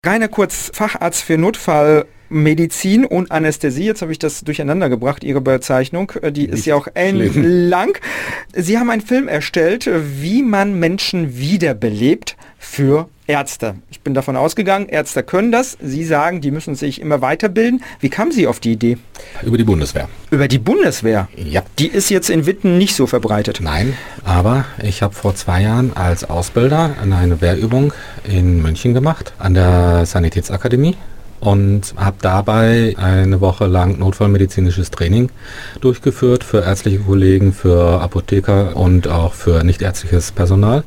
Rainer Kurz, Facharzt für Notfallmedizin und Anästhesie. Jetzt habe ich das durcheinander gebracht, Ihre Bezeichnung. Die ist ja auch lang. Sie haben einen Film erstellt, wie man Menschen wiederbelebt für Ärzte. Ich bin davon ausgegangen, Ärzte können das. Sie sagen, die müssen sich immer weiterbilden. Wie kamen Sie auf die Idee? Über die Bundeswehr. Über die Bundeswehr? Ja. Die ist jetzt in Witten nicht so verbreitet. Nein, aber ich habe vor 2 Jahren als Ausbilder eine Wehrübung in München gemacht, an der Sanitätsakademie. Und habe dabei eine Woche lang notfallmedizinisches Training durchgeführt für ärztliche Kollegen, für Apotheker und auch für nichtärztliches Personal.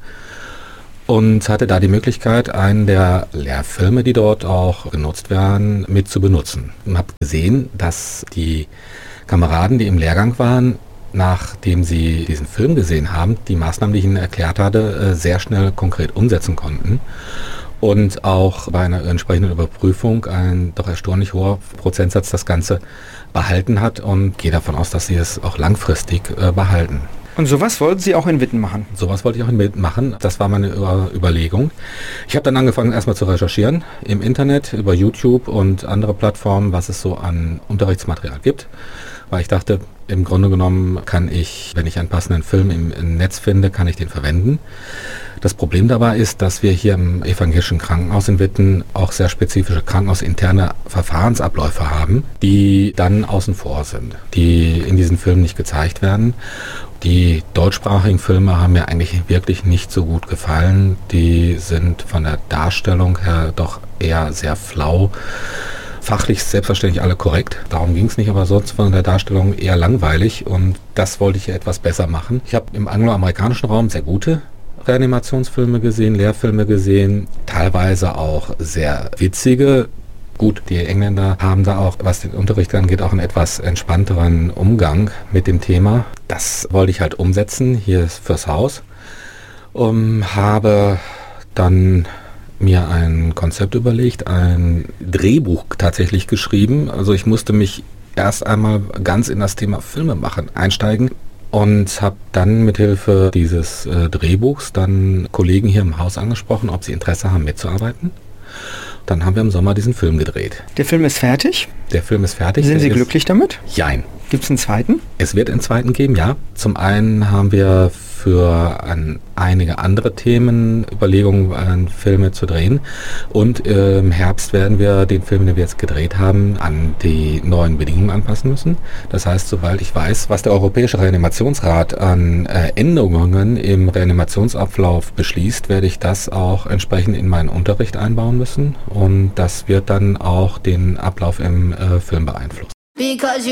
Und hatte da die Möglichkeit, einen der Lehrfilme, die dort auch genutzt werden, mit zu benutzen. Und habe gesehen, dass die Kameraden, die im Lehrgang waren, nachdem sie diesen Film gesehen haben, die Maßnahmen, die ich ihnen erklärt hatte, sehr schnell konkret umsetzen konnten. Und auch bei einer entsprechenden Überprüfung ein doch erstaunlich hoher Prozentsatz das Ganze behalten hat und gehe davon aus, dass sie es auch langfristig behalten. Und sowas wollten Sie auch in Witten machen? Sowas wollte ich auch in Witten machen. Das war meine Überlegung. Ich habe dann angefangen, erstmal zu recherchieren im Internet, über YouTube und andere Plattformen, was es so an Unterrichtsmaterial gibt. Weil ich dachte, im Grunde genommen kann ich, wenn ich einen passenden Film im Netz finde, kann ich den verwenden. Das Problem dabei ist, dass wir hier im evangelischen Krankenhaus in Witten auch sehr spezifische krankenhausinterne Verfahrensabläufe haben, die dann außen vor sind, die in diesen Filmen nicht gezeigt werden. Die deutschsprachigen Filme haben mir eigentlich wirklich nicht so gut gefallen. Die sind von der Darstellung her doch eher sehr flau. Fachlich selbstverständlich alle korrekt, darum ging es nicht, aber sonst von der Darstellung eher langweilig und das wollte ich ja etwas besser machen. Ich habe im angloamerikanischen Raum sehr gute Reanimationsfilme gesehen, Lehrfilme gesehen, teilweise auch sehr witzige. Gut, die Engländer haben da auch, was den Unterricht angeht, auch einen etwas entspannteren Umgang mit dem Thema. Das wollte ich halt umsetzen, hier fürs Haus. Habe dann mir ein Konzept überlegt, ein Drehbuch tatsächlich geschrieben. Also ich musste mich erst einmal ganz in das Thema Filme machen einsteigen und habe dann mithilfe dieses Drehbuchs dann Kollegen hier im Haus angesprochen, ob sie Interesse haben mitzuarbeiten. Dann haben wir im Sommer diesen Film gedreht. Der Film ist fertig? Der Film ist fertig. Sind Sie glücklich damit? Jein. Gibt es einen zweiten? Es wird einen zweiten geben, ja. Zum einen haben wir für einige andere Themen Überlegungen, Filme zu drehen. Und im Herbst werden wir den Film, den wir jetzt gedreht haben, an die neuen Bedingungen anpassen müssen. Das heißt, sobald ich weiß, was der Europäische Reanimationsrat an Änderungen im Reanimationsablauf beschließt, werde ich das auch entsprechend in meinen Unterricht einbauen müssen. Und das wird dann auch den Ablauf im Film beeinflussen.